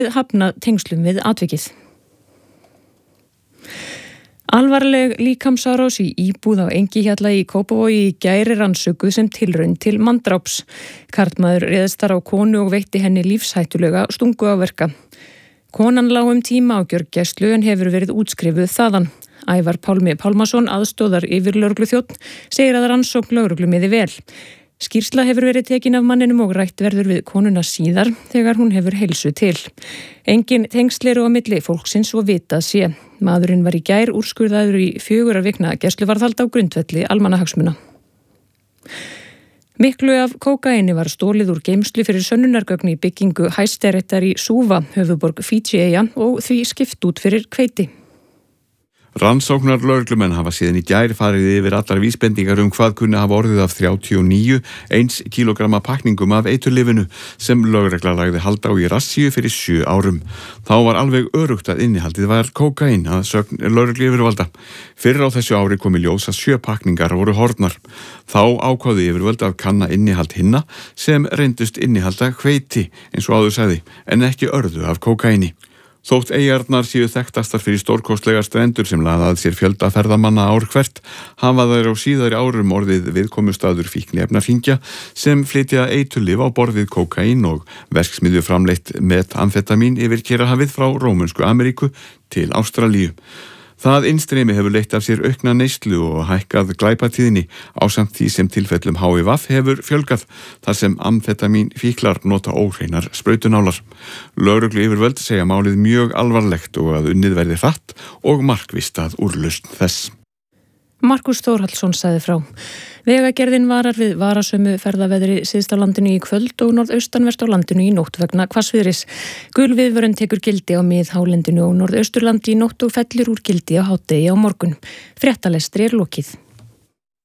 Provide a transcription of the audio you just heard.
hafnað tengslum við atvikið. Alvarleg líkamsárás í íbúð á Engihjalla í Kópavogi í gær rannsökuð sem tilraun til manndráps. Karlmaður réðst þar á konu og veitti henni lífshættulega stunguáverka. Konan lá tíma á gjörgæslu en hefur verið útskrifuð þaðan. Ævar Pálmi Pálmason, aðstóðar yfirlögregluþjónn, segir að rannsókn lögreglu miði vel. Skýrsla hefur verið tekin af manninum og rætt verður við konuna síðar þegar hún hefur heilsu til. Engin tengsl eru á milli fólksins og vitað sé. Maðurinn var í gær úrskurðaður í 4 vikna gæsluvarðhald á grundvelli almannahagsmuna. Miklu af kókaini var stólið úr geymslu fyrir sönnunargögn í byggingu Hæstaréttar í Suva, höfuðborg Fídjieyja, og því skipt út fyrir hveiti. Rannsóknar lögreglumenn hafa síðan í gær farið yfir allar vísbendingar hvað kunni hafa orðið af 39 1 kílógramma pakningum af eiturlyfinu sem lögregla lagði hald á í rassíu fyrir 7 árum. Þá var alveg öruggt að innihaldið var kókaín að sögn lögreglu yfirvalda. Fyrr á þessu ári kom í ljós að 7 pakningar voru horfnar. Þá ákváðu yfirvöld að kanna innihald hinna sem reyndust innihalda hveiti, eins og áður sagði, en ekki örðu af kókaíni. Þótt eyjarnar séu þekktastar fyrir stórkostlegar strendur sem laðað sér fjölda ferðamanna ár hvert, hafa þær á síðari árum orðið viðkomustaður fíkniefnahringja sem flytja eiturlyf á borð við kókaín og verksmiðju framleitt metamfetamín yfir Kyrrahafið frá Rómönsku Ameríku til Ástralíu. Það innstreymi hefur leitt af sér aukna neyslu og hækkað glæpatíðni ásamt því sem tilfellum HIV hefur fjölgað þar sem amfetamín fíklar nota óhreinar sprautunálar. Lögreglu yfirvöld segja málið mjög alvarlegt og að unnið verði hratt og markvisst að úrlausn þess. Markus Þórhallsson sagði frá. Vegagerðin varar við varasömu ferðaveðri syðst á landinu í kvöld og norðaustanvert á landinu í nótt vegna hvassviðris. Gul viðvörun tekur gildi á miðhálendinu og norðausturlandi í nótt og fellir úr gildi á hádegi á morgun. Fréttalestri lokið.